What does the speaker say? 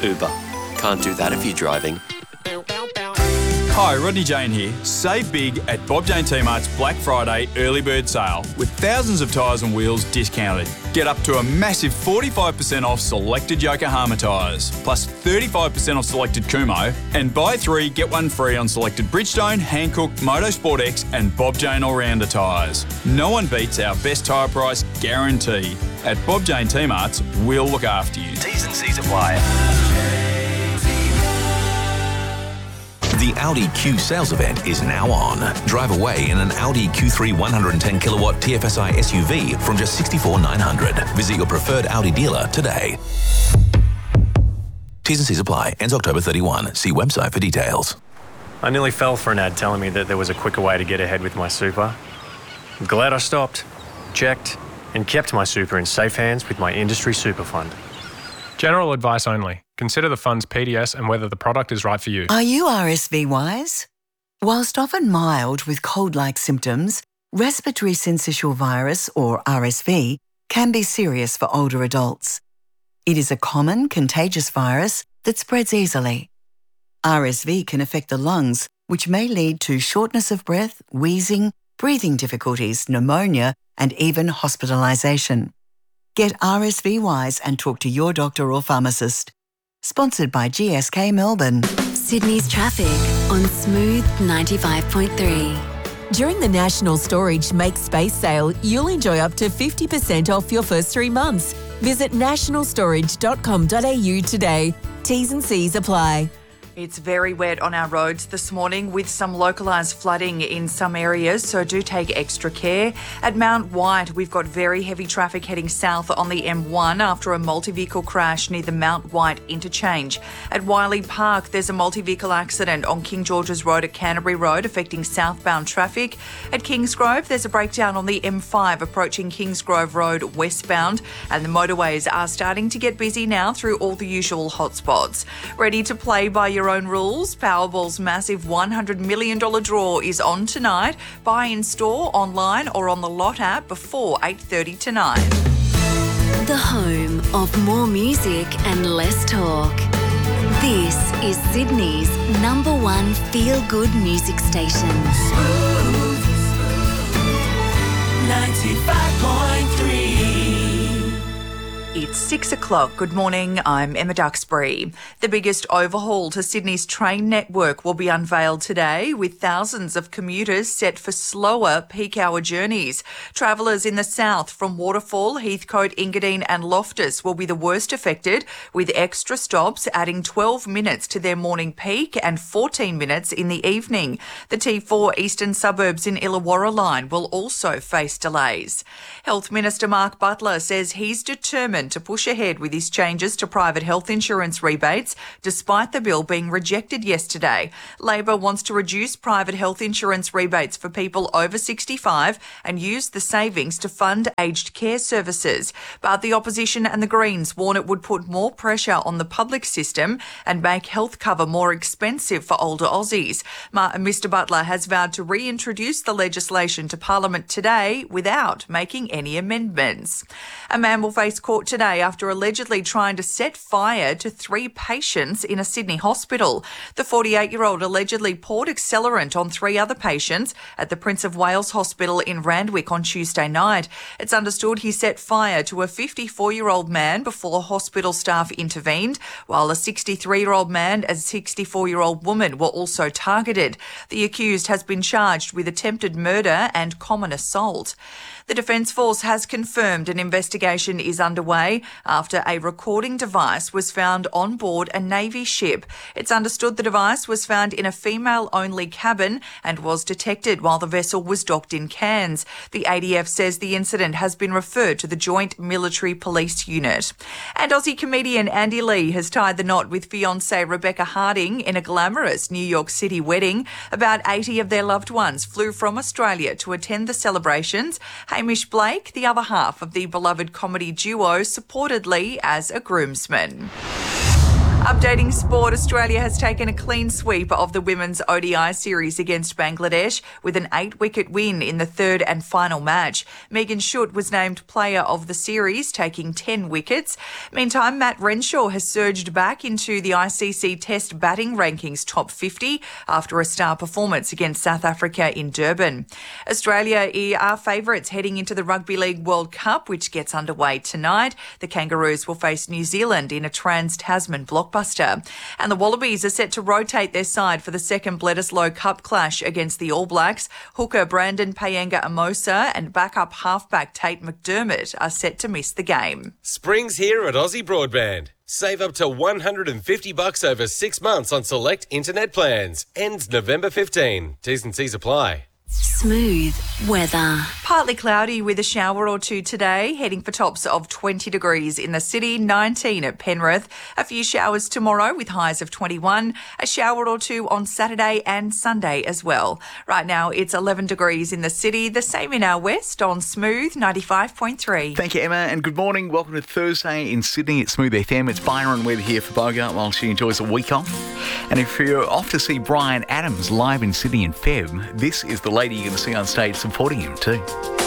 Uber. Can't do that if you're driving. Hi, Rodney Jane here. Save big at Bob Jane T-Mart's Black Friday early bird sale with thousands of tyres and wheels discounted. Get up to a massive 45% off selected Yokohama tyres, plus 35% off selected Kumho, and buy 3, get 1 free on selected Bridgestone, Hankook, Motorsport X and Bob Jane All-Rounder tyres. No one beats our best tyre price guarantee. At Bob Jane T-Mart's, we'll look after you. T's and C's apply. The Audi Q sales event is now on. Drive away in an Audi Q3 110 kilowatt TFSI SUV from just $64,900. Visit your preferred Audi dealer today. T's and C's apply. Ends October 31. See website for details. I nearly fell for an ad telling me that there was a quicker way to get ahead with my super. I'm glad I stopped, checked, and kept my super in safe hands with my industry super fund. General advice only. Consider the fund's PDS and whether the product is right for you. Are you RSV wise? Whilst often mild with cold-like symptoms, respiratory syncytial virus, or RSV, can be serious for older adults. It is a common, contagious virus that spreads easily. RSV can affect the lungs, which may lead to shortness of breath, wheezing, breathing difficulties, pneumonia, and even hospitalisation. Get RSV wise and talk to your doctor or pharmacist. Sponsored by GSK Melbourne. Sydney's traffic on Smooth 95.3. During the National Storage Make Space sale, you'll enjoy up to 50% off your first 3 months. Visit nationalstorage.com.au today. T's and C's apply. It's very wet on our roads this morning with some localised flooding in some areas, so do take extra care. At Mount White, we've got very heavy traffic heading south on the M1 after a multi-vehicle crash near the Mount White interchange. At Wiley Park, there's a multi-vehicle accident on King George's Road at Canterbury Road affecting southbound traffic. At Kingsgrove, there's a breakdown on the M5 approaching Kingsgrove Road westbound, and the motorways are starting to get busy now through all the usual hotspots. Ready to play by your own rules? Powerball's massive $100 million draw is on tonight. Buy in store, online or on the Lot app before 8:30 tonight. The home of more music and less talk. This is Sydney's #1 feel-good music station. Smooth 95.3. It's 6 o'clock. Good morning. I'm Emma Duxbury. The biggest overhaul to Sydney's train network will be unveiled today, with thousands of commuters set for slower peak hour journeys. Travellers in the south from Waterfall, Heathcote, Engadine and Loftus will be the worst affected, with extra stops adding 12 minutes to their morning peak and 14 minutes in the evening. The T4 Eastern Suburbs in Illawarra line will also face delays. Health Minister Mark Butler says he's determined to push ahead with his changes to private health insurance rebates, despite the bill being rejected yesterday. Labor wants to reduce private health insurance rebates for people over 65 and use the savings to fund aged care services. But the opposition and the Greens warn it would put more pressure on the public system and make health cover more expensive for older Aussies. Mr Butler has vowed to reintroduce the legislation to Parliament today without making any amendments. A man will face court today after allegedly trying to set fire to 3 patients in a Sydney hospital. The 48-year-old allegedly poured accelerant on 3 other patients at the Prince of Wales Hospital in Randwick on Tuesday night. It's understood he set fire to a 54-year-old man before hospital staff intervened, while a 63-year-old man and a 64-year-old woman were also targeted. The accused has been charged with attempted murder and common assault. The Defence Force has confirmed an investigation is underway after a recording device was found on board a Navy ship. It's understood the device was found in a female-only cabin and was detected while the vessel was docked in Cairns. The ADF says the incident has been referred to the Joint Military Police Unit. And Aussie comedian Andy Lee has tied the knot with fiancée Rebecca Harding in a glamorous New York City wedding. About 80 of their loved ones flew from Australia to attend the celebrations. Hamish Blake, the other half of the beloved comedy duo, supported Lee as a groomsman. Updating sport, Australia has taken a clean sweep of the women's ODI series against Bangladesh with an 8-wicket win in the third and final match. Megan Schutt was named player of the series, taking 10 wickets. Meantime, Matt Renshaw has surged back into the ICC Test batting rankings top 50 after a star performance against South Africa in Durban. Australia are favourites heading into the Rugby League World Cup, which gets underway tonight. The Kangaroos will face New Zealand in a Trans-Tasman blockbuster. And the Wallabies are set to rotate their side for the second Bledisloe Cup clash against the All Blacks. Hooker Brandon Payenga-Amosa and backup halfback Tate McDermott are set to miss the game. Spring's here at Aussie Broadband. Save up to $150 over 6 months on select internet plans. Ends November 15. T's and C's apply. Smooth weather. Partly cloudy with a shower or two today, heading for tops of 20 degrees in the city, 19 at Penrith. A few showers tomorrow with highs of 21, a shower or two on Saturday and Sunday as well. Right now it's 11 degrees in the city, the same in our west on Smooth 95.3. Thank you, Emma, and good morning. Welcome to Thursday in Sydney at Smooth FM. It's Byron Webb here for Bogart while she enjoys a week off. And if you're off to see Bryan Adams live in Sydney in Feb, this is the lady you're going to see on stage supporting him too.